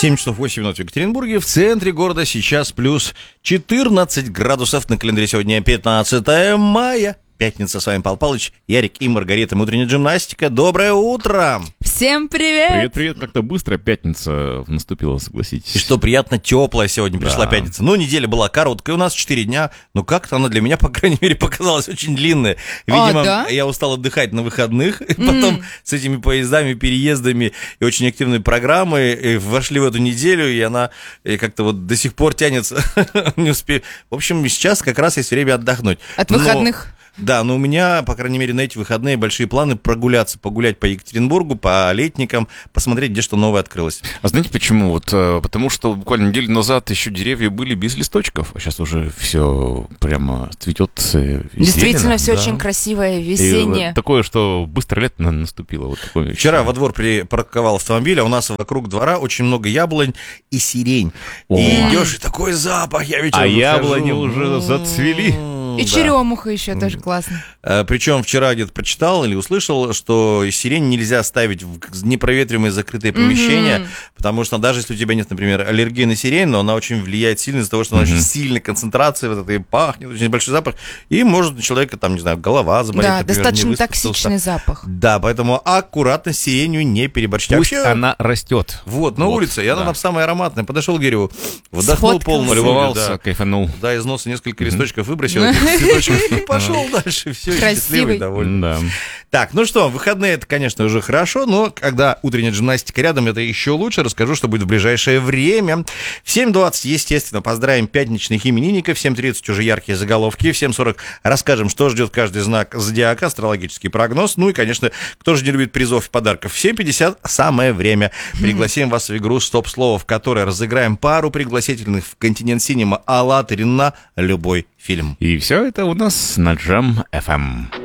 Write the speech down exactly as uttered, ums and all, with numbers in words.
семь часов восемь минут в Екатеринбурге. В центре города сейчас плюс четырнадцать градусов. На календаре сегодня пятнадцатое мая. Пятница. С вами Павел Павлович, Ярик и Маргарита. Утренняя гимнастика. Доброе утро! Всем привет! Привет, привет. Как-то быстро пятница наступила, согласитесь. И что приятно, теплая сегодня пришла Да. пятница. Ну, неделя была короткая у нас, четыре дня. Но как-то она для меня, по крайней мере, показалась очень длинная. Видимо, А, да? я устал отдыхать на выходных. И потом М. с этими поездами, переездами и очень активной программой и вошли в эту неделю, и она и как-то вот до сих пор тянется. Не успею. В общем, сейчас как раз есть время отдохнуть. От Но- выходных. Да, но у меня, по крайней мере, на эти выходные большие планы прогуляться, погулять по Екатеринбургу, по Летникам, посмотреть, где что новое открылось. А знаете почему? Вот, э, потому что буквально неделю назад еще деревья были без листочков, а сейчас уже все прямо цветет. э, Действительно, зелено, все да. очень красивое, И весеннее. вот такое, что быстро лето на- наступило. Вот такое Вчера ощущение. во двор припарковал автомобиль, а у нас вокруг двора очень много яблонь и сирень. О. И идешь, и такой запах, я вечером А выхожу. яблони уже зацвели. И Да. черемуха еще тоже классно. Э, Причем вчера где-то прочитал или услышал, что сирень нельзя ставить в непроветриваемые закрытые помещения, Мгм. потому что даже если у тебя нет, например, аллергии на сирень, но она очень влияет сильно из-за того, что она Мгм. очень сильная концентрация, вот это и пахнет, очень большой запах, и может у человека, там, не знаю, голова заболеть, Да, например, не достаточно выспаться, токсичный устать. запах. Да, поэтому аккуратно с сиренью не переборщить. А Пусть вообще, она растет. вот, на Вот, улице, и она да. там самая ароматная. Подошел к дереву, вдохнул Сфоткался. полностью. Полюбовался, Да. кайфанул. Да, из носа несколько листочков выбросил, этих цветочков, и пошел дальше. Все, Красивый. счастливый, довольный. Да. Так, ну что, выходные это, конечно, уже хорошо, но когда утренняя гимнастика рядом, это еще лучше. Расскажу, что будет в ближайшее время. В семь двадцать, естественно, поздравим пятничных именинников. В семь тридцать уже яркие заголовки. В семь сорок расскажем, что ждет каждый знак зодиака, астрологический прогноз. Ну и, конечно, кто же не любит призов и подарков. В семь пятьдесят самое время. Пригласим вас в игру «Стоп-слово», в которой разыграем пару пригласительных в «Континент Синема» «АЛЛАТРА» на любой фильм. И все это у нас на Джам эф эм.